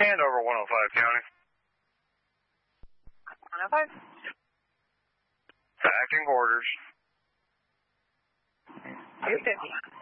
Hand over 105 County. 105. Acting orders. 250.